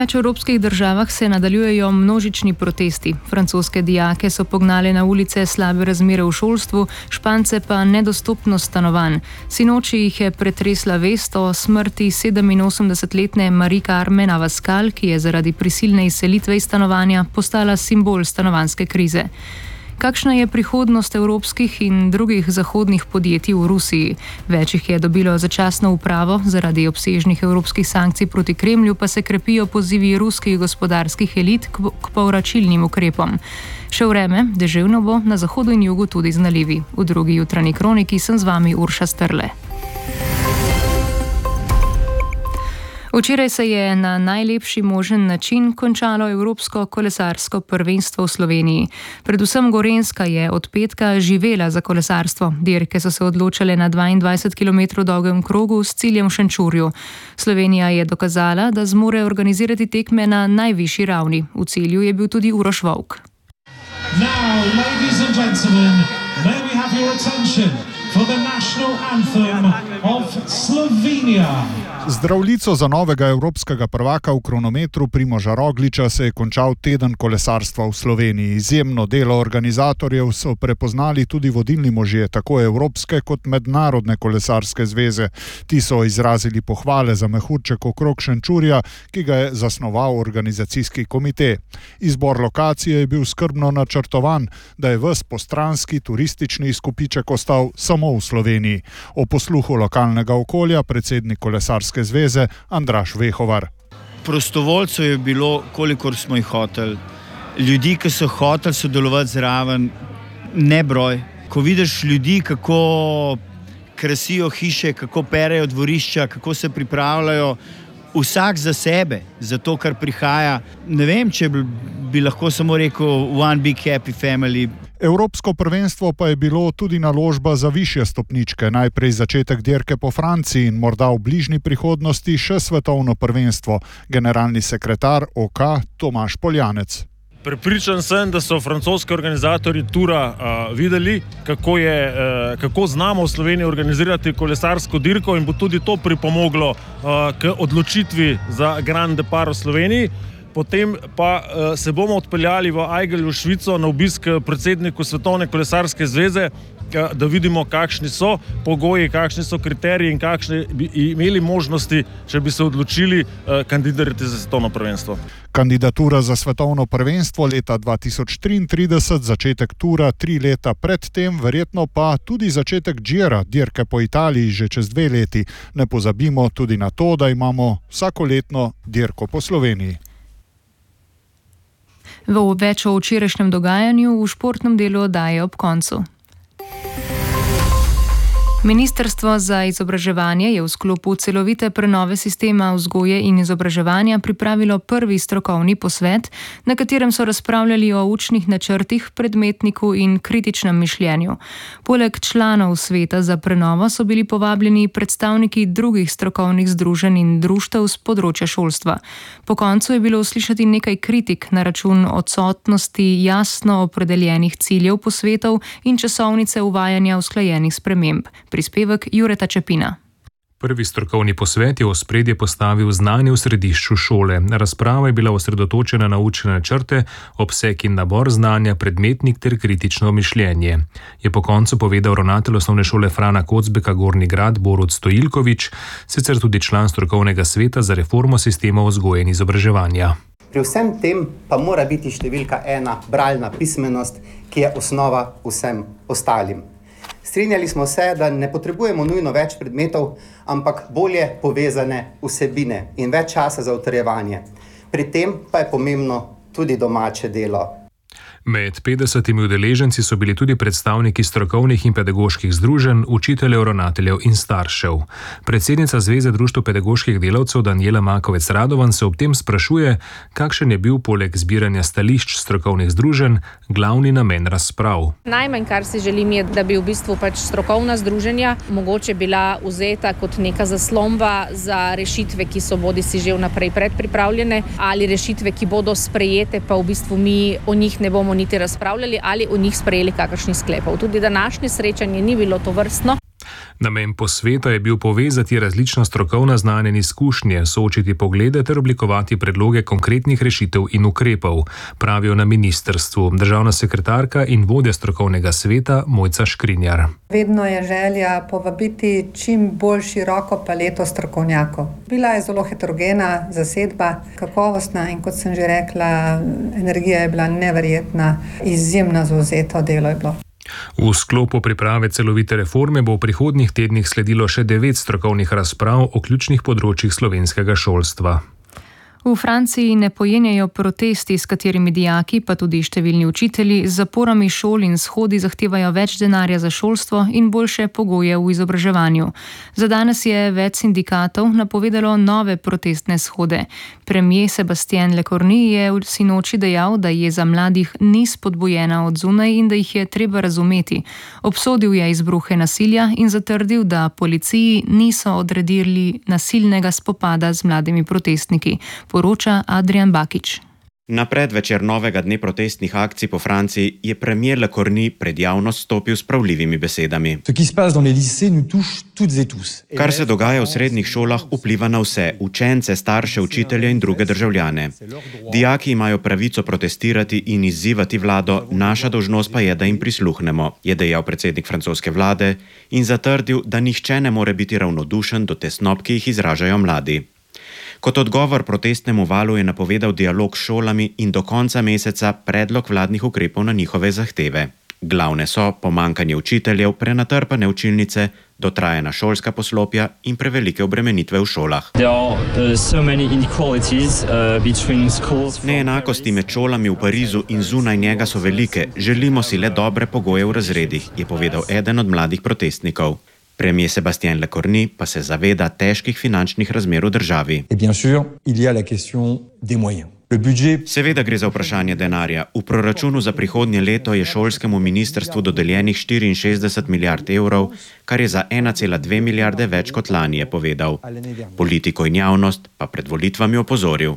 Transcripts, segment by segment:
V več evropskih državah se nadaljujejo množični protesti. Francoske dijake so pognale na ulice slabe razmere v šolstvu, Špance pa nedostopnost stanovanj. Sinoči jih je pretresla vest o smrti 87-letne Marie-Carmen Abascal, ki je zaradi prisilne izselitve iz stanovanja postala simbol stanovanjske krize. Kakšna je prihodnost evropskih in drugih zahodnih podjetij v Rusiji? Več jih je dobilo začasno upravo, zaradi obsežnih evropskih sankcij proti Kremlju pa se krepijo pozivi ruskih gospodarskih elit k povračilnim ukrepom. Še vreme, deževno bo, na zahodu in jugu tudi z nalivi. V drugi jutranji kroniki sem z vami Urša Strle. Včeraj se je na najlepši možen način končalo Evropsko kolesarsko prvenstvo v Sloveniji. Predvsem Gorenjska je od petka živela za kolesarstvo. Dirke so se odločale na 22 km dolgem krogu s ciljem v Šenčurju. Slovenija je dokazala, da zmore organizirati tekme na najvišji ravni. V cilju je bil tudi Uroš Vovk. Now, ladies and gentlemen, may we have your attention for the national anthem of Slovenia. Zdravljico za novega evropskega prvaka v kronometru Primoža Rogliča se je končal teden kolesarstva v Sloveniji. Izjemno delo organizatorjev so prepoznali tudi vodilni možje, tako Evropske kot Mednarodne kolesarske zveze. Ti so izrazili pohvale za mehurček okrog Šenčurja, ki ga je zasnoval organizacijski komite. Izbor lokacije je bil skrbno načrtovan, da je ves postranski turistični izkupiček ostal samo v Sloveniji. O posluhu lokalnega okolja predsednik kolesarske zveze Andraž Vehovar. Prostovoljcev je bilo, kolikor smo jih hoteli. Ljudi, ki so hoteli sodelovati zraven, nebroj. Ko vidiš ljudi, kako krasijo hiše, kako perejo dvorišča, kako se pripravljajo, vsak za sebe, za to, kar prihaja. Ne vem, če bi lahko samo rekel one big happy family. Evropsko prvenstvo pa je bilo tudi naložba za višje stopničke. Najprej začetek dirke po Franciji in morda v bližnji prihodnosti še svetovno prvenstvo. Generalni sekretar OK Tomaž Poljanec. Prepričan sem, da so francoski organizatorji tura videli, kako znamo v Sloveniji organizirati kolesarsko dirko in bo tudi to pripomoglo k odločitvi za Grand Depart v Sloveniji. Potem pa se bomo odpeljali v Aigle v Švico na obisk predsedniku Svetovne kolesarske zveze, da vidimo, kakšni so pogoji, kakšni so kriteriji in kakšne bi imeli možnosti, če bi se odločili kandidirati za svetovno prvenstvo. Kandidatura za svetovno prvenstvo leta 2033, začetek tura 3 leta predtem, verjetno pa tudi začetek Gira, dirke po Italiji že čez 2 leti. Ne pozabimo tudi na to, da imamo vsakoletno dirko po Sloveniji. Več o včerajšnjem dogajanju v športnem delu oddaje ob koncu. Ministrstvo za izobraževanje je v sklopu celovite prenove sistema vzgoje in izobraževanja pripravilo prvi strokovni posvet, na katerem so razpravljali o učnih načrtih, predmetniku in kritičnem mišljenju. Poleg članov sveta za prenovo so bili povabljeni predstavniki drugih strokovnih združenj in društev z področja šolstva. Po koncu je bilo slišati nekaj kritik na račun odsotnosti jasno opredeljenih ciljev posvetov in časovnice uvajanja usklajenih sprememb. Prispevek Jureta Čepina. Prvi strokovni posvet je v ospredje postavil znanje v središču šole. Razprava je bila osredotočena na učne načrte, obseg in nabor znanja, predmetnik ter kritično mišljenje. Je po koncu povedal ravnatelj osnovne šole Frana Kocbeka Gornji Grad Borut Stojilković, sicer tudi član strokovnega sveta za reformo sistema vzgoje in izobraževanja. Pri vsem tem pa mora biti številka 1 bralna pismenost, ki je osnova vsem ostalim. Strinjali smo se, da ne potrebujemo nujno več predmetov, ampak bolje povezane vsebine in več časa za utrjevanje. Pri tem pa je pomembno tudi domače delo. Med 50 udeleženci so bili tudi predstavniki strokovnih in pedagoških združenj, učiteljev, ravnateljev in staršev. Predsednica Zveze društev pedagoških delavcev Danijela Makovec Radovan se ob tem sprašuje, kakšen je bil poleg zbiranja stališč strokovnih združenj glavni namen razprav. Najmanj, kar si želim, je, da bi v bistvu strokovna združenja mogoče bila vzeta kot neka zaslomba za rešitve, ki so bodisi že vnaprej predpripravljene, ali rešitve, ki bodo sprejete, pa v bistvu mi o njih ne bomo niti razpravljali ali o njih sprejeli kakršnih sklepov. Tudi današnje srečanje ni bilo tovrstno. Namen posveta je bil povezati različna strokovna znanja in izkušnje, soočiti poglede ter oblikovati predloge konkretnih rešitev in ukrepov, pravijo na ministrstvu državna sekretarka in vodja strokovnega sveta Mojca Škrinjar. Vedno je želja povabiti čim bolj široko paleto strokovnjakov. Bila je zelo heterogena zasedba, kakovostna in kot sem že rekla, energija je bila neverjetna, izjemno zavzeto delo je bilo. V sklopu priprave celovite reforme bo v prihodnjih tednih sledilo še 9 strokovnih razprav o ključnih področjih slovenskega šolstva. V Franciji ne pojenjajo protesti, s katerimi dijaki, pa tudi številni učitelji, z zaporami šol in shodi zahtevajo več denarja za šolstvo in boljše pogoje v izobraževanju. Za danes je več sindikatov napovedalo nove protestne shode. Premier Sébastien Lecornu je v sinoči dejal, da jeza mladih ni spodbujena od zunaj in da jih je treba razumeti. Obsodil je izbruhe nasilja in zatrdil, da policiji niso odredili nasilnega spopada z mladimi protestniki. Poroča Adrian Bakič. Na predvečer novega dne protestnih akcij po Franciji je premier Lecornu pred javnost stopil s pravljivimi besedami. Kar se dogaja v srednjih šolah, vpliva na vse, učence, starše, učitelje in druge državljane. Dijaki imajo pravico protestirati in izzivati vlado, naša dolžnost pa je, da jim prisluhnemo, je dejal predsednik francoske vlade in zatrdil, da nihče ne more biti ravnodušen do tesnob, ki jih izražajo mladi. Kot odgovor protestnemu valu je napovedal dialog s šolami in do konca meseca predlog vladnih ukrepov na njihove zahteve. Glavne so pomanjkanje učiteljev, prenatrpane učilnice, dotrajana šolska poslopja in prevelike obremenitve v šolah. Neenakosti med šolami v Parizu in zunaj njega so velike. Želimo si le dobre pogoje v razredih, je povedal eden od mladih protestnikov. Premier Sébastien Lecornu pa se zaveda težkih finančnih razmer v državi. Seveda gre za vprašanje denarja. V proračunu za prihodnje leto je šolskemu ministrstvu dodeljenih 64 milijard evrov, kar je za 1,2 milijarde več kot lani, je povedal. Politiko in javnost pa pred volitvami opozoril.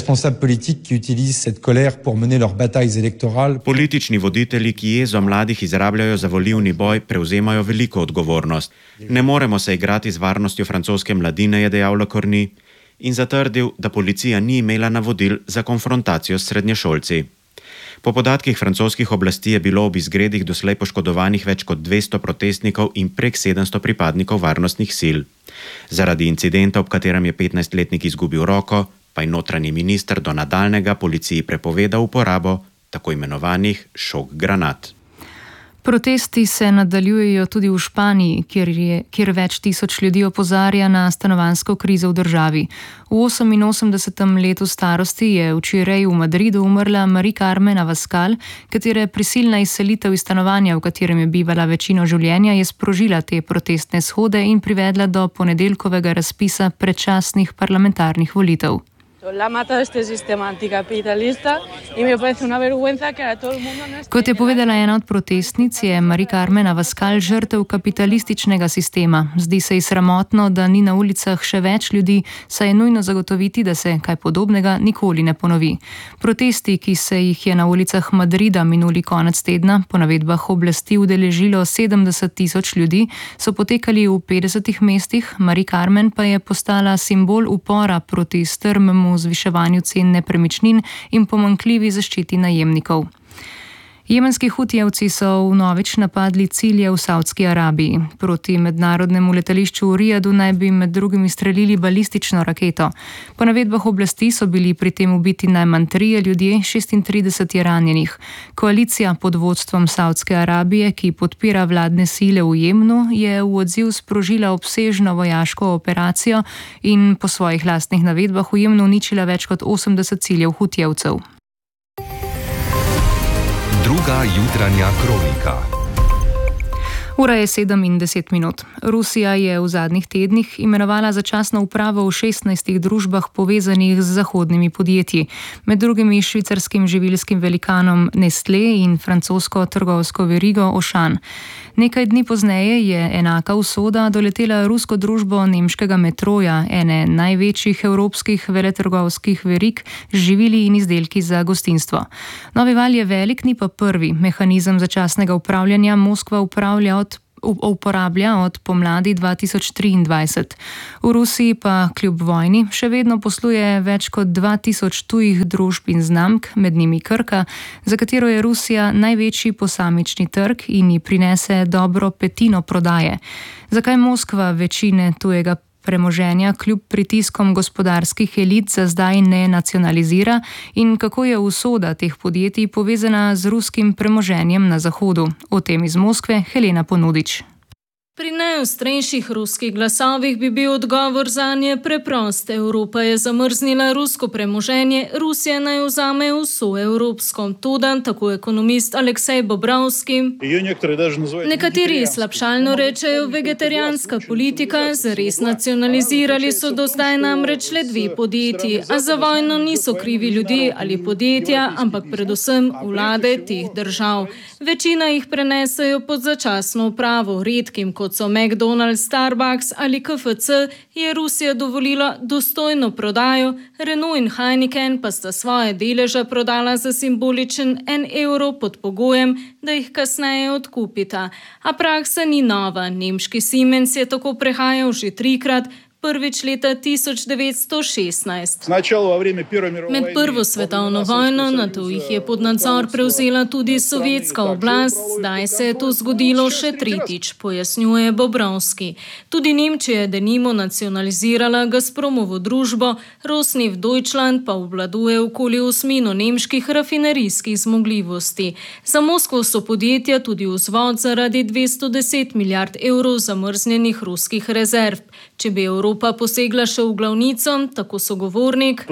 Politični voditelji, ki jezo mladih izrabljajo za volilni boj, prevzemajo veliko odgovornost. Ne moremo se igrati z varnostjo francoske mladine, je dejal Lecornu in zatrdil, da policija ni imela navodil za konfrontacijo s srednješolci. Po podatkih francoskih oblasti je bilo ob izgredih doslej poškodovanih več kot 200 protestnikov in prek 700 pripadnikov varnostnih sil. Zaradi incidenta, ob katerem je 15-letnik izgubil roko, pa je notranji minister do nadaljnjega policiji prepovedal uporabo tako imenovanih šok granat. Protesti se nadaljujejo tudi v Španiji, kjer več tisoč ljudi opozarja na stanovanjsko krizo v državi. V 88. letu starosti je včeraj v Madridu umrla Mari Carmen Abascal, katere prisilna izselitev iz stanovanja, v katerem je bivala večino življenja, je sprožila te protestne shode in privedla do ponedeljkovega razpisa predčasnih parlamentarnih volitev. Kot je povedala ena od protestnic, je Mari Carmen Abascal žrtev kapitalističnega sistema. Zdi se ji sramotno, da ni na ulicah še več ljudi, saj je nujno zagotoviti, da se kaj podobnega nikoli ne ponovi. Protesti, ki se jih je na ulicah Madrida minuli konec tedna po navedbah oblasti udeležilo 70 tisoč ljudi, so potekali v 50 mestih, Mari Carmen pa je postala simbol upora proti strmemu zviševanju cen nepremičnin in pomanjkljivi zaščiti najemnikov. Jemenski hutijevci so vnovič napadli cilje v Savdski Arabiji. Proti mednarodnemu letališču v Rijadu naj bi med drugim izstrelili balistično raketo. Po navedbah oblasti so bili pri tem ubiti najmanj 3 ljudje, 36 je ranjenih. Koalicija pod vodstvom Savdske Arabije, ki podpira vladne sile v Jemnu, je v odziv sprožila obsežno vojaško operacijo in po svojih lastnih navedbah v Jemnu uničila več kot 80 ciljev hutijevcev. Druga jutranja kronika. Ura je 7:10. Rusija je v zadnjih tednih imenovala začasno upravo v 16 družbah povezanih z zahodnimi podjetji, med drugimi švicarskim živilskim velikanom Nestlé in francosko trgovsko verigo Auchan. Nekaj dni pozneje je enaka usoda doletela rusko družbo nemškega Metroja, ene največjih evropskih veletrgovskih verig z živili in izdelki za gostinstvo. Novi val je velik, ni pa prvi. Mehanizem začasnega upravljanja Moskva upravlja od uporablja od pomladi 2023. V Rusiji pa kljub vojni še vedno posluje več kot 2000 tujih družb in znamk, med njimi Krka, za katero je Rusija največji posamični trg in ji prinese dobro petino prodaje. Zakaj Moskva večine tujega premoženja kljub pritiskom gospodarskih elit za zdaj ne nacionalizira in kako je usoda teh podjetij povezana z ruskim premoženjem na Zahodu? O tem iz Moskve Helena Ponudič. Pri najostrejših ruskih glasovih bi bil odgovor zanje preprost. Evropa je zamrznila rusko premoženje, Rusija naj vzame vso evropsko. Toda, tako ekonomist Aleksej Bobrovski. Nekateri slabšalno rečejo vegetarijanska politika, zares nacionalizirali so do zdaj namreč le 2 podjetji, a za vojno niso krivi ljudje ali podjetja, ampak predvsem vlade teh držav. Večina jih prenesejo pod začasno upravo, redkim kot so McDonald's, Starbucks ali KFC, je Rusija dovolila dostojno prodajo, Renault in Heineken pa sta svoje deleže prodala za simboličen €1 pod pogojem, da jih kasneje odkupita. A praksa ni nova, nemški Siemens je tako prehajal že 3-krat, prvič leta 1916. Med prvo svetovno vojno, nato jih je pod nadzor prevzela tudi sovjetska oblast, zdaj se je to zgodilo še 3-tič, pojasnjuje Bobrovski. Tudi Nemčija je denimo nacionalizirala Gazpromovo družbo, Rosneft Deutschland pa obvladuje okoli 1/8 nemških rafinerijskih zmogljivosti. Za Moskvo so podjetja tudi vzvod zaradi 210 milijard evrov zamrznjenih ruskih rezerv. Če bi Evropa posegla še v glavnico, tako sogovornik,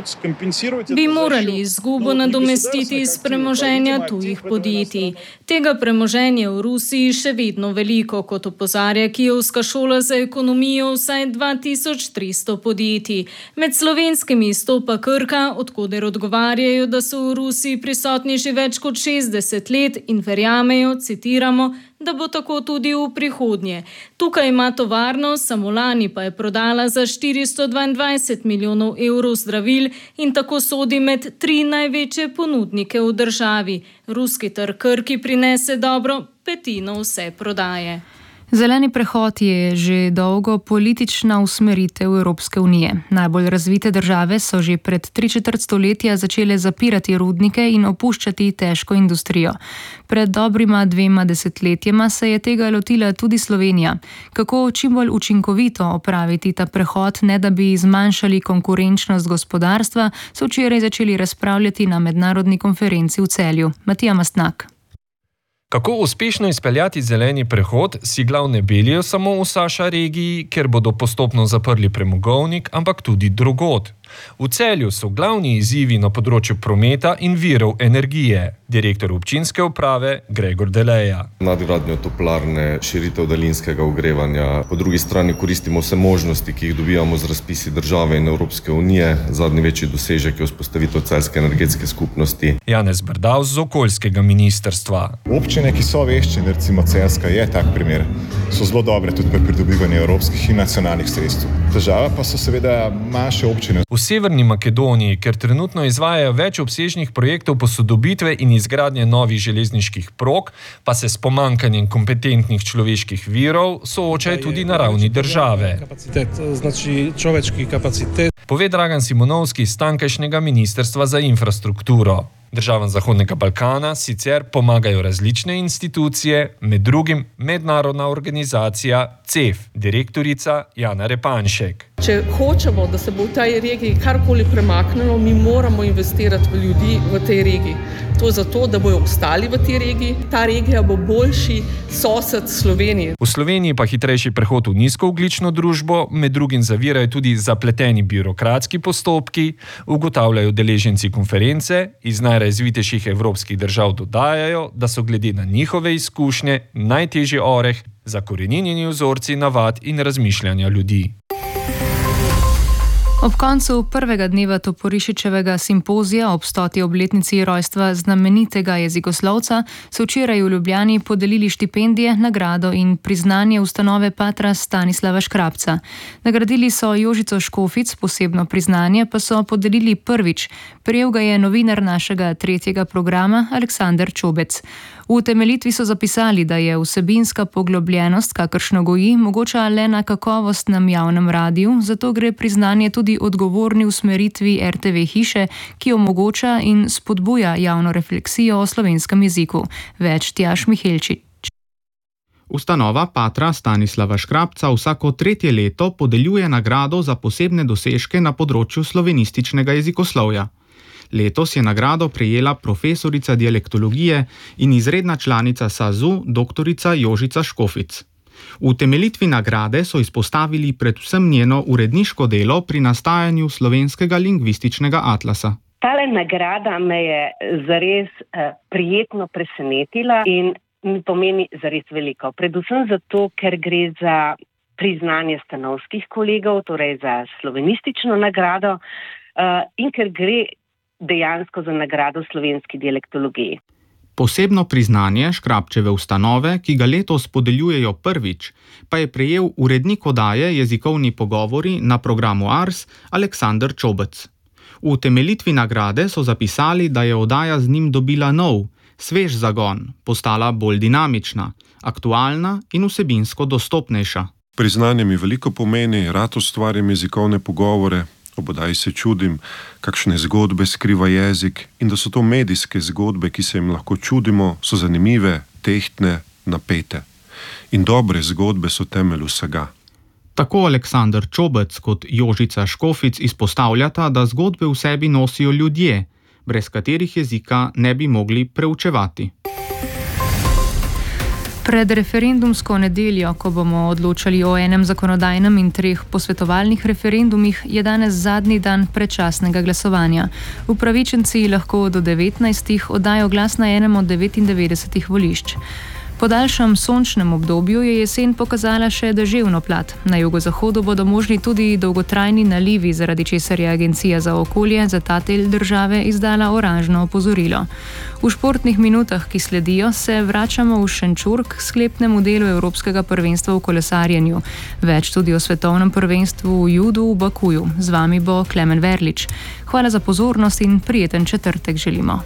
bi morali izgubo nadomestiti iz premoženja tujih podjetij. Tega premoženja v Rusiji še vedno veliko, kot opozarja Kijevska šola za ekonomijo, vsaj 2300 podjetij. Med slovenskimi izstopa Krka, odkoder odgovarjajo, da so v Rusiji prisotni že več kot 60 let in verjamejo, citiramo, da bo tako tudi v prihodnje. Tukaj ima tovarno, samo lani pa je prodala za 422 milijonov evrov zdravil in tako sodi med 3 največje ponudnike v državi. Ruski trg Krki prinese dobro petino vse prodaje. Zeleni prehod je že dolgo politična usmeritev Evropske unije. Najbolj razvite države so že pred 3/4 stoletja začele zapirati rudnike in opuščati težko industrijo. Pred dobrima 2 desetletjema se je tega lotila tudi Slovenija. Kako čim bolj učinkovito opraviti ta prehod, ne da bi zmanjšali konkurenčnost gospodarstva, so včeraj začeli razpravljati na mednarodni konferenci v Celju. Matija Mastnak. Kako uspešno izpeljati zeleni prehod, si glav ne belijo samo v Saša regiji, kjer bodo postopno zaprli premogovnik, ampak tudi drugod. V Celju so glavni izzivi na področju prometa in virov energije. Direktor občinske uprave Gregor Deleja. Nadgradnjo toplarne, širitev daljinskega ogrevanja. Po drugi strani koristimo vse možnosti, ki jih dobivamo z razpisi države in Evropske unije. Zadnji večji dosežek je vzpostavitev celjske energetske skupnosti. Janez Brdavs z okoljskega ministrstva. Občine, ki so veščine, recimo Celjska je tak primer, so zelo dobre tudi pri pridobivanju evropskih in nacionalnih sredstev. Težava pa so seveda manjše občine. V Severni Makedoniji, ker trenutno izvajajo več obsežnih projektov posodobitve in izgradnje novih železniških prog, pa se s pomanjkanjem kompetentnih človeških virov soočajo tudi na ravni države. Pove Dragan Simonovski iz tamkajšnjega ministrstva za infrastrukturo. Državam Zahodnega Balkana sicer pomagajo različne institucije, med drugim mednarodna organizacija CEF, direktorica Jana Repanšek. Če hočemo, da se bo v tej regiji karkoli premaknilo, mi moramo investirati v ljudi v tej regiji. To je zato, da bojo ostali v tej regiji. Ta regija bo boljši sosed Slovenije. V Sloveniji pa hitrejši prehod v nizkoogljično družbo, med drugim zavirajo tudi zapleteni birokratski postopki, ugotavljajo udeleženci konference, iz najrazvitejših evropskih držav dodajajo, da so glede na njihove izkušnje najtežji oreh zakoreninjeni vzorci navad in razmišljanja ljudi. Ob koncu prvega dneva Toporišičevega simpozija ob 100. obletnici rojstva znamenitega jezikoslovca so včeraj v Ljubljani podelili štipendije, nagrado in priznanje ustanove patra Stanislava Škrabca. Nagradili so Jožico Škofic, posebno priznanje pa so podelili prvič. Prejel ga je novinar našega 3. programa Aleksander Čobec. V utemeljitvi so zapisali, da je vsebinska poglobljenost, kakršno goji, mogoča le na kakovostnem javnem radiju, zato gre priznanje tudi odgovorni usmeritvi RTV hiše, ki omogoča in spodbuja javno refleksijo o slovenskem jeziku. Več Tjaž Mihelčič. Ustanova patra Stanislava Škrabca vsako 3. leto podeljuje nagrado za posebne dosežke na področju slovenističnega jezikoslovja. Letos je nagrado prejela profesorica dialektologije in izredna članica SAZU, doktorica Jožica Škofic. V utemeljitvi nagrade so izpostavili predvsem njeno uredniško delo pri nastajanju slovenskega lingvističnega atlasa. Tale nagrada me je zares prijetno presenetila in mi pomeni zares veliko. Predvsem zato, ker gre za priznanje stanovskih kolegov, torej za slovenistično nagrado in ker gre dejansko za nagrado slovenski dialektologiji. Posebno priznanje Škrabčeve ustanove, ki ga letos podeljujejo prvič, pa je prejel urednik oddaje Jezikovni pogovori na programu Ars Aleksander Čobec. V utemeljitvi nagrade so zapisali, da je oddaja z njim dobila nov, svež zagon, postala bolj dinamična, aktualna in vsebinsko dostopnejša. Priznanje mi veliko pomeni, rad ustvarjam jezikovne pogovore, ob oddaji se čudim, kakšne zgodbe skriva jezik in da so to medijske zgodbe, ki se jim lahko čudimo, so zanimive, tehtne, napete. In dobre zgodbe so temelj vsega. Tako Aleksander Čobec kot Jožica Škofic izpostavljata, da zgodbe v sebi nosijo ljudje, brez katerih jezika ne bi mogli preučevati. Pred referendumsko nedeljo, ko bomo odločali o enem zakonodajnem in 3 posvetovalnih referendumih, je danes zadnji dan predčasnega glasovanja. Upravičenci lahko do 19. oddajo glas na enem od 99 volišč. Po daljšem sončnem obdobju je jesen pokazala še deževno plat. Na jugozahodu bodo možni tudi dolgotrajni nalivi, zaradi česar je Agencija za okolje za ta del države izdala oranžno opozorilo. V športnih minutah, ki sledijo, se vračamo v Šenčur k sklepnemu delu Evropskega prvenstva v kolesarjenju. Več tudi o svetovnem prvenstvu v judu v Bakuju. Z vami bo Klemen Verlič. Hvala za pozornost in prijeten četrtek želimo.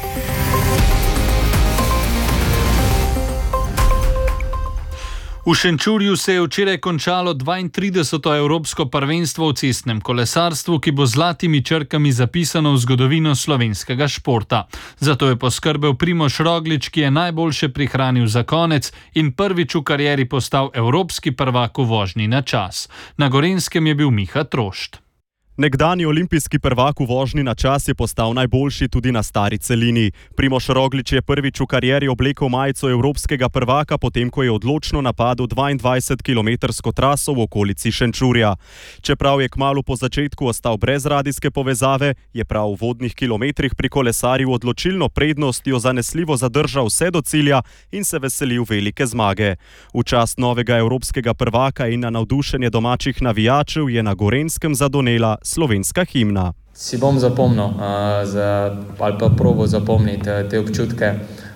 V Šenčurju se je včeraj končalo 32. Evropsko prvenstvo v cestnem kolesarstvu, ki bo z zlatimi črkami zapisano v zgodovino slovenskega športa. Zato je poskrbel Primož Roglič, ki je najboljše prihranil za konec in prvič v karieri postal evropski prvak v vožnji na čas. Na Gorenjskem je bil Miha Trošt. Nekdanji olimpijski prvak v vožnji na čas je postal najboljši tudi na stari celini. Primož Roglič je prvič v karieri oblekel majico evropskega prvaka, potem ko je odločno napadel 22-kilometrsko traso v okolici Šenčurja. Čeprav je kmalu po začetku ostal brez radijske povezave, je prav v vodnih kilometrih pri kolesarju odločilno prednostjo zanesljivo zadržal vse do cilja in se veselil velike zmage. V čast novega evropskega prvaka in na navdušenje domačih navijačev je na Gorenjskem zadonela slovenska himna. Si bom zapomnil ali pa probo zapomniti te občutke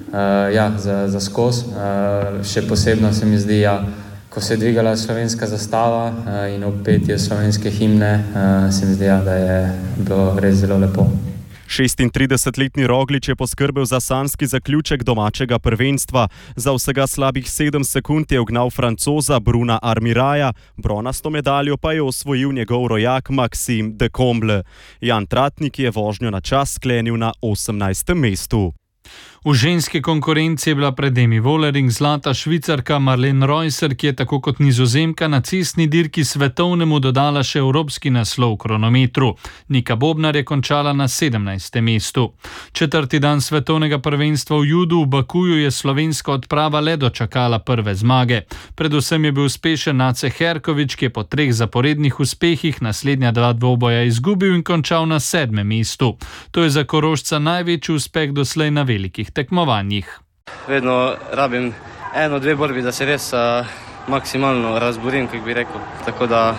za skozi. Še posebno se mi zdi, ko se je dvigala slovenska zastava in ob petje slovenske himne, se mi zdi, da je bilo res zelo lepo. 36-letni Roglič je poskrbel za sanjski zaključek domačega prvenstva. Za vsega slabih 7 sekund je ugnal Francoza Bruna Armiraja, bronasto medaljo pa je osvojil njegov rojak Maxime de Comble. Jan Tratnik je vožnjo na čas sklenil na 18. mestu. V ženski konkurenci je bila pred Emi Vollering zlata Švicarka Marlene Reusser, ki je tako kot Nizozemka na cestni dirki svetovnemu dodala še evropski naslov v kronometru. Nika Bobnar je končala na 17. mestu. Četrti dan svetovnega prvenstva v judu v Bakuju je slovenska odprava le dočakala prve zmage. Predvsem je bil uspešen Nace Herkovič, ki je po 3 zaporednih uspehih naslednja 2 dvoboja izgubil in končal na 7. mestu. To je za Korošca največji uspeh doslej na velikih tekmovanjih. Vedno rabim 1-2 borbi, da se res maksimalno razborim, kako bi rekel. Tako da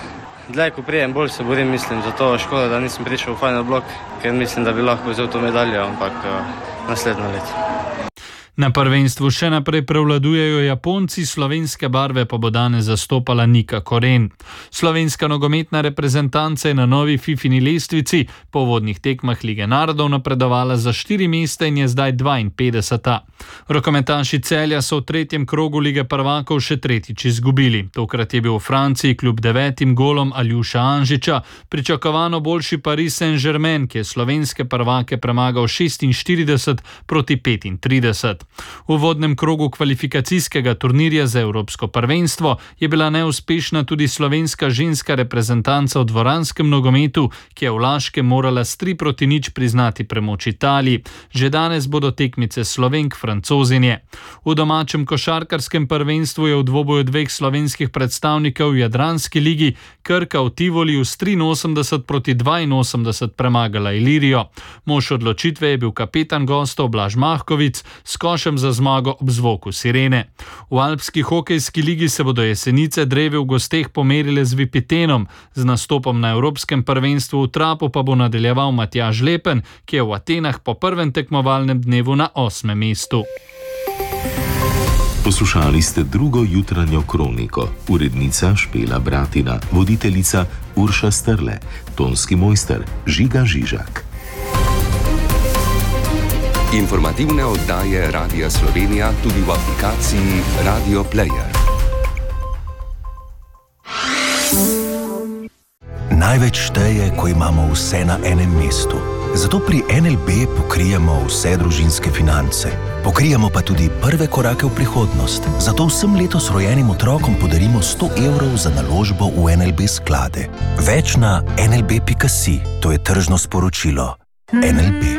Dlje, ko prijem, bolj se borim, mislim, zato škoda, da nisem prišel v final blok, ker mislim, da bi lahko vzel to medaljo, ampak naslednjo leto. Na prvenstvu še naprej prevladujejo Japonci, slovenske barve pa bo danes zastopala Nika Koren. Slovenska nogometna reprezentanca je na novi FIFIni lestvici po uvodnih tekmah Lige narodov napredovala za 4 mesta in je zdaj 52. Rokometaši Celja so v 3. krogu Lige prvakov še tretjič izgubili. Tokrat je bil v Franciji kljub 9 golom Aljuša Anžiča pričakovano boljši Paris Saint-Germain, ki je slovenske prvake premagal 46 proti 35. V uvodnem krogu kvalifikacijskega turnirja za Evropsko prvenstvo je bila neuspešna tudi slovenska ženska reprezentanca v dvoranskem nogometu, ki je v Laškem morala s 3-0 priznati premoč Italiji. Že danes bodo tekmice Slovenk Francozinje. V domačem košarkarskem prvenstvu je v dvoboju 2 slovenskih predstavnikov v Jadranski ligi Krka v Tivoliju s 83 proti 82 premagala Ilirijo. Mož odločitve je bil kapetan gostov Blaž Mahkovic s košem za zmago ob zvoku sirene. V alpski hokejski ligi se bodo Jesenice Drevi v gosteh pomerile z Vipitenom. Z nastopom na Evropskem prvenstvu v Trapu pa bo nadaljeval Matjaž Lepen, ki je v Atenah po prvem tekmovalnem dnevu na 8. mestu. Poslušali ste drugo jutranjo kroniko. Urednica Špela Bratina, voditeljica Urša Strle, tonski mojster Žiga Žižak. Informativne oddaje Radia Slovenija tudi v aplikaciji Radio Player. Največ šteje, ko imamo vse na enem mestu. Zato pri NLB pokrijemo vse družinske finance. Pokrijemo pa tudi prve korake v prihodnost. Zato vsem letos rojenim otrokom podarimo 100 evrov za naložbo v NLB sklade. Več na nlb.si, to je tržno sporočilo. NLB.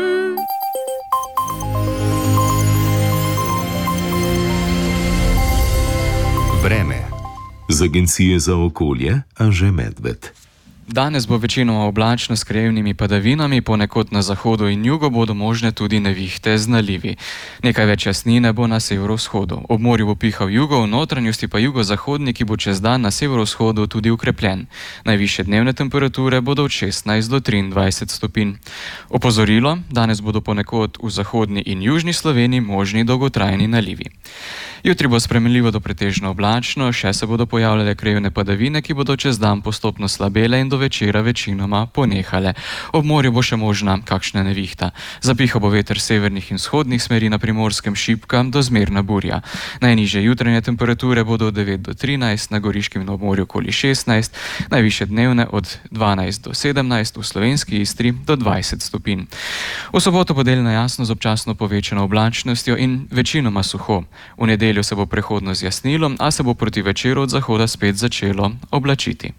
Vreme. Z Agencije za okolje Anže Medved. Danes bo večinoma oblačno s krajevnimi padavinami, ponekod na zahodu in jugu bodo možne tudi nevihte z nalivi. Nekaj več jasnine bo na severovzhodu. Ob morju bo pihal jugo, v notranjosti pa jugozahodni, ki bo čez dan na severovzhodu tudi ukrepljen. Najvišje dnevne temperature bodo od 16 do 23 stopinj. Opozorilo, danes bodo ponekod v zahodni in južni Sloveniji možni dolgotrajni nalivi. Jutri bo spremenljivo do pretežno oblačno, še se bodo pojavljale krajevne padavine, ki bodo čez dan postopno slabele in do večera večinoma ponehale. Ob morju bo še možna kakšna nevihta. Zapihal bo veter severnih in vzhodnih smeri, na Primorskem šibka do zmerna burja. Najnižje jutranje temperature bodo od 9 do 13, na Goriškem in obmorju okoli 16, najvišje dnevne od 12 do 17, v slovenski Istri do 20 stopinj. V soboto bo delno jasno z občasno povečano oblačnostjo in večinoma suho. V nedeljo se bo prehodno zjasnilo, a se bo proti večeru od zahoda spet začelo oblačiti.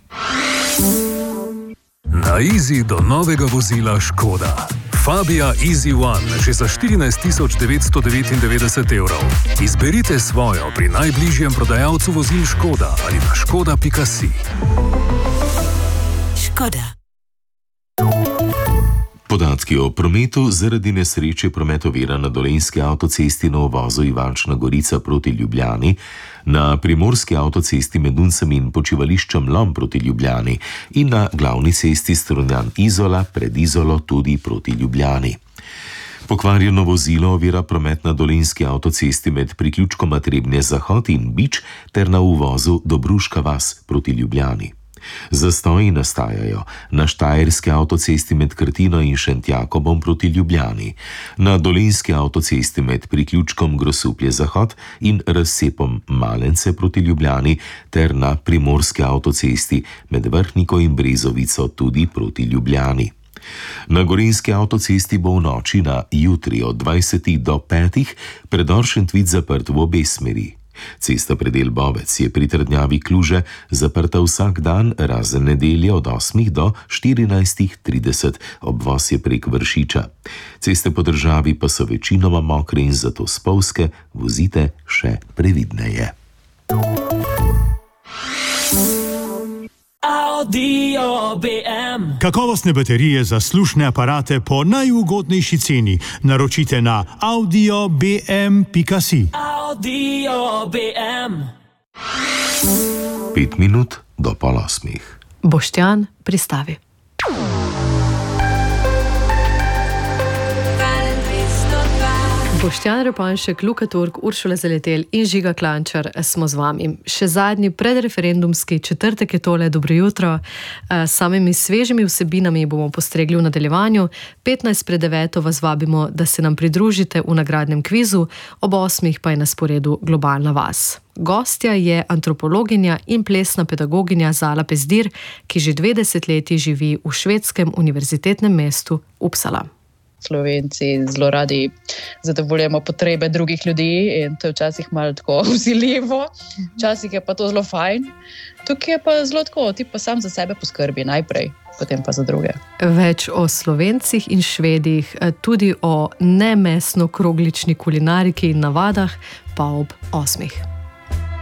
Na Easy do novega vozila Škoda. Fabia Easy One že za 14 999 evrov. Izberite svojo pri najbližjem prodajalcu vozil Škoda ali na škoda.si. Škoda. Podatki o prometu zaradi nesreče prometovira na Dolenjski avtocesti na uvozu Ivančna Gorica proti Ljubljani, na Primorski avtocesti med Duncem in počivališčem Lom proti Ljubljani in na glavni cesti Strunjan Izola pred Izolo tudi proti Ljubljani. Pokvarjeno vozilo ovira promet na Dolenjski avtocesti med priključkoma Trebnje Zahod in Bič ter na uvozu Dobruška vas proti Ljubljani. Zastoji nastajajo na Štajerski avtocesti med Krtino in Šentjakobom proti Ljubljani, na Dolenjski avtocesti med priključkom Grosuplje Zahod in razcepom Malence proti Ljubljani ter na Primorski avtocesti med Vrhniko in Brezovico tudi proti Ljubljani. Na Gorenjski avtocesti bo v noči na jutri od 20 do 5 predor Šentvid zaprt v obe smeri. Cesta predel Bovec je pri trdnjavi Kluže zaprta vsak dan, razen nedelje od 8 do 14:30, obvoz je prek Vršiča. Ceste po državi pa so večinoma mokre in zato spolzke, vozite še previdneje. Audio BM. Kakovostne baterije za slušne aparate po najugodnejši ceni. Naročite na audiobm.si. Audio BM. 5 minut do 7:30. Boštjan pristavi. Boštjan Repanšek, Luka Turk, Uršula Zaletel in Žiga Klančar smo z vami. Še zadnji predreferendumski četrtek je tole, dobro jutro. Samimi svežimi vsebinami bomo postregli v nadaljevanju. 8:55 vas vabimo, da se nam pridružite v nagradnem kvizu, ob 8 pa je na sporedu Globalna vas. Gostja je antropologinja in plesna pedagoginja Zala Pezdir, ki že 2 desetletji živi v švedskem univerzitetnem mestu Uppsala. Slovenci zelo radi zadovoljujemo potrebe drugih ljudi in to je včasih malo tako vsiljivo, včasih je pa to zelo fajn. Tukaj je pa zelo tako, ti pa sam za sebe poskrbi najprej, potem pa za druge. Več o Slovencih in Švedih, tudi o nemesno kroglični kulinariki in navadah pa ob 8.